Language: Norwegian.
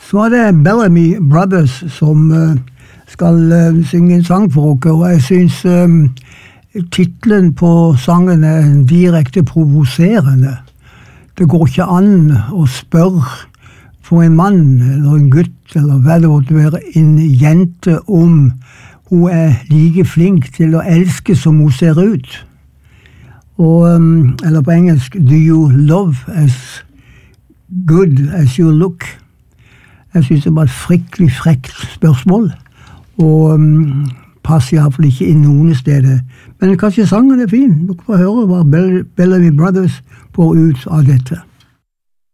Så er det Bellamy Brothers som skal synge en sang for dere, og jeg synes titlen på sangen er direkte provoserende. Det går ikke an å spørre for en mann, eller en gutt, eller hva det måtte være, en jente om hun er like flink til å elske som hun ser ut. Eller på engelsk, do you love as good as you look? Jeg synes det var et fryktelig frekt spørsmål, og passer i hvert fall ikke inn noen steder. Men kanskje sangen er fin. Dere får høre hva Bellamy Brothers får ut av dette.